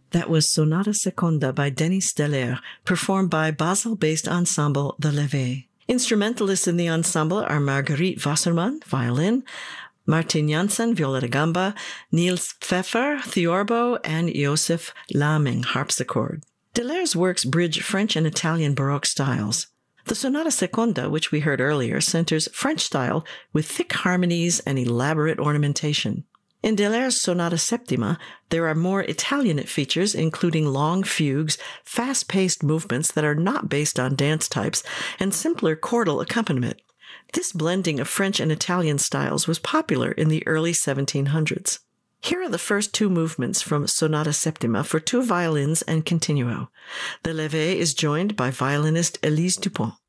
That was Sonata Seconda by Denis Deler, performed by Basel-based ensemble The Levé. Instrumentalists in the ensemble are Marguerite Wassermann, violin, Martin Janssen, viola da gamba, Niels Pfeffer, theorbo, and Josef Laming, harpsichord. Deler's works bridge French and Italian Baroque styles. The Sonata Seconda, which we heard earlier, centers French style with thick harmonies and elaborate ornamentation. In Deler's Sonata Septima, there are more Italianate features, including long fugues, fast-paced movements that are not based on dance types, and simpler chordal accompaniment. This blending of French and Italian styles was popular in the early 1700s. Here are the first two movements from Sonata Septima for two violins and continuo. The Levé is joined by violinist Elise Dupont.